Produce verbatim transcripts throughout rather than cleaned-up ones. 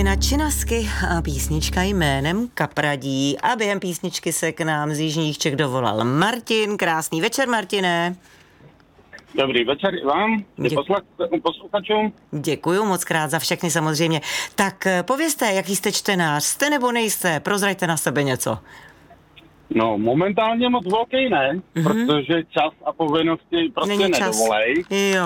Martina Činasky a písnička jménem Kapradí. A během písničky se k nám z jižních Čech dovolal Martin. Krásný večer, Martine. Dobrý večer i vám, i posluchačům. Děkuju moc krát za všechny samozřejmě. Tak povězte, jaký jste čtenář, jste nebo nejste? Prozraďte na sebe něco. No, momentálně moc velký ne, mm-hmm. protože čas a povinnosti prostě Není nedovolej. Jo.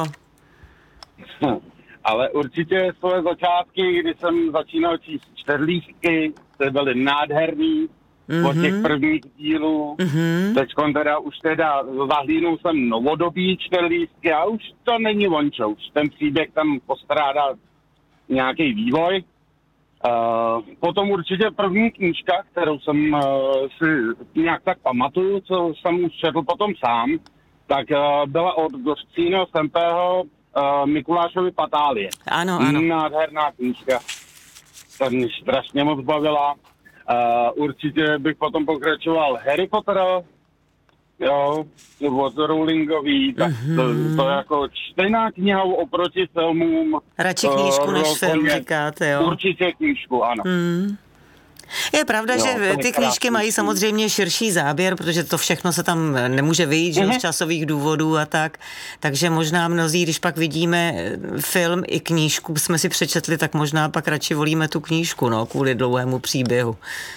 Ale určitě své začátky, kdy jsem začínal číst čtyřlístky, ty byly nádherný, mm-hmm. od těch prvních dílů. Mm-hmm. Teďkon teda už teda zahlínul jsem novodobí čtyřlístky a už to není vončo. Už ten příběh tam postrádá nějaký vývoj. Uh, potom určitě první knížka, kterou jsem uh, si nějak tak pamatuju, co jsem už četl potom sám, tak uh, byla od Gořcína Sempého uh, Mikulášovi Patálie. Ano, ano. Nádherná knížka. Ta mě strašně moc bavila. Uh, určitě bych potom pokračoval Harry Pottera, jo, od Rowlingový, tak mm-hmm. to, to jako čtená kniha oproti filmům. Radši knížku uh, než film, říkáte, jo? Určitě knížku, ano. Mm. Je pravda, jo, že ty knížky mají samozřejmě širší záběr, protože to všechno se tam nemůže vyjít, že mm-hmm. z časových důvodů a tak. Takže možná mnozí, když pak vidíme film i knížku, jsme si přečetli, tak možná pak radši volíme tu knížku, no, kvůli dlouhému příběhu.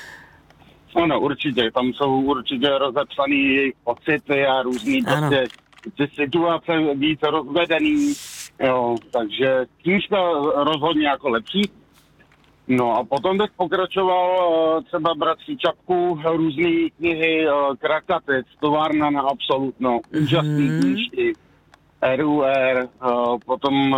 Ano, určitě. Tam jsou určitě rozepsaný jejich pocity a různý prostě ty situace víc rozvedený. Jo, takže knížka rozhodně jako lepší. No a potom bych pokračoval třeba Bratří Čapku, různé knihy, Krakatec, Továrna na absolutno, úžasný mm-hmm. knížky, R U R, potom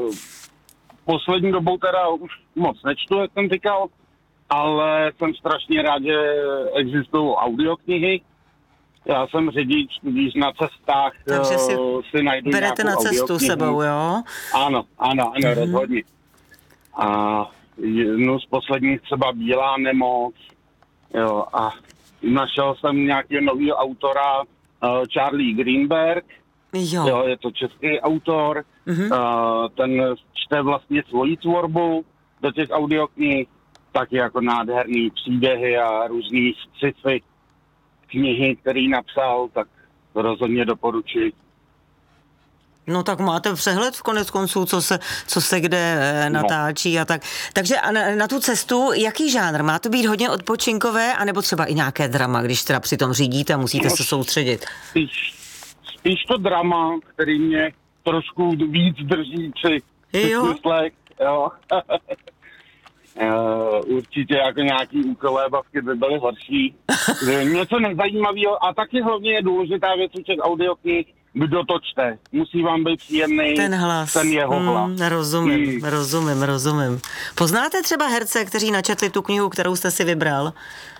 poslední dobou teda už moc nečtu, jak jsem říkal, ale jsem strašně rád, že existují audioknihy. Já jsem řidič, když na cestách Takže si, si najdu berete na cestu sebou, jo? Ano, ano, ano, mm-hmm. rozhodně. A no z posledních třeba Bílá nemoc, jo, a našel jsem nějakého nového autora, uh, Charlie Greenberg, jo. jo, je to český autor, mm-hmm. uh, ten čte vlastně svoji tvorbu do těch audioknih, taky jako nádherný příběhy a různý sci-fi knihy, který napsal, tak to rozhodně doporučuji. No tak máte přehled v konec konců, co se, co se kde e, natáčí a tak. Takže a na, na tu cestu, jaký žánr? Má to být hodně odpočinkové, anebo třeba i nějaké drama, když teda při tom řídíte a musíte no, se soustředit? Spíš, spíš to drama, který mě trošku víc drží při smyslech, jo. Uh, určitě jako nějaký úkolébavky by byly horší. Něco nezajímavého a taky hlavně je důležitá věc u těch audioknih, kdo to čte. Musí vám být příjemný ten hlas. Ten jeho hlas. Mm, rozumím, mm. rozumím, rozumím. Poznáte třeba herce, kteří načetli tu knihu, kterou jste si vybral?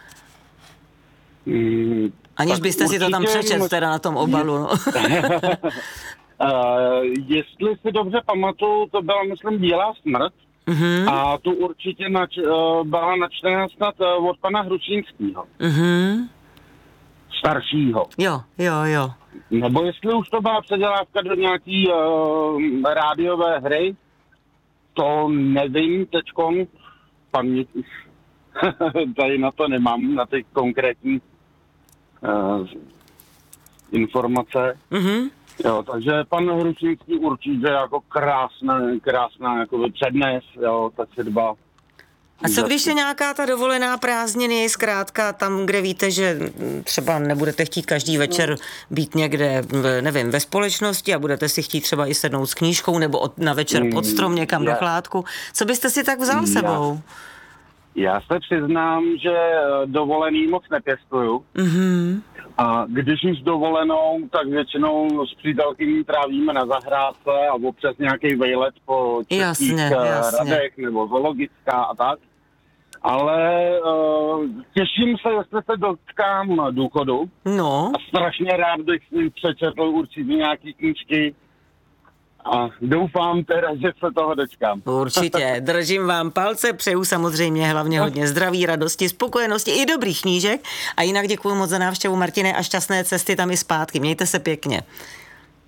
Mm, Aniž byste si to tam přečetl teda na tom obalu. No. uh, jestli si dobře pamatuju, to byla, myslím, Bílá smrt. Mm-hmm. A tu určitě nač, uh, byla načtená snad uh, od pana Hrušínského. Mm-hmm. Staršího. Jo, jo, jo. Nebo jestli už to byla předělávka do nějaký uh, rádiové hry, to nevím teďkon. Paměť už tady na to nemám, na ty konkrétní uh, informace. Mm-hmm. Jo, takže pan Hrušínský určitě jako krásná, krásná jako přednes, jo, ta četba. A co když je nějaká ta dovolená prázdniny, zkrátka tam, kde víte, že třeba nebudete chtít každý večer být někde, nevím, ve společnosti a budete si chtít třeba i sednout s knížkou nebo na večer pod strom někam do chládku. Co byste si tak vzal sebou? Já, já se přiznám, že dovolený moc nepěstuju. Mm-hmm. A když už dovolenou, tak většinou s přítelkyní trávíme na zahrádce a občas nějaký vejlet po českých radech nebo zoologická a tak. Ale uh, těším se, jestli se dotkám důchodu. No. A strašně rád bych si přečetl určitě nějaký knížky. A doufám teda, že se toho dočkám. Určitě. Držím vám palce, přeju samozřejmě hlavně hodně zdraví, radosti, spokojenosti i dobrých knížek. A jinak děkuji moc za návštěvu, Martine, a šťastné cesty tam i zpátky. Mějte se pěkně.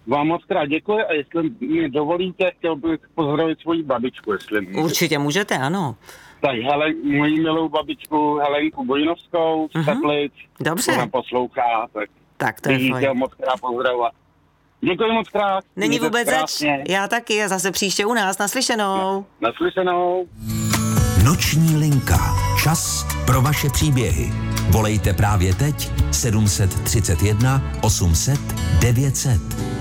vám moc krát děkuji a jestli mi dovolíte, chtěl bych pozdravit svoji babičku, jestli můžete. Určitě můžete, ano. Tak Helen, moji milou babičku Helenku Bojnovskou z Teplic. Dobře. Ona poslouchá, tak, tak to je fajn. moc krát pozdravovat. Děkuji moc krát. Není vůbec zač. Já taky a zase příště u nás. Naslyšenou. Naslyšenou. Noční linka. Čas pro vaše příběhy. Volejte právě teď sedm set třicet jedna osm set devět set.